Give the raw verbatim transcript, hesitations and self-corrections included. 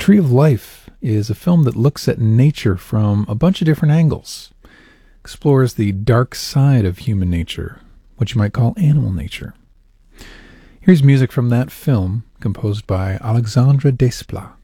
Tree of Life is a film that looks at nature from a bunch of different angles, explores the dark side of human nature, what you might call animal nature. Here's music from that film, composed by Alexandre Desplat.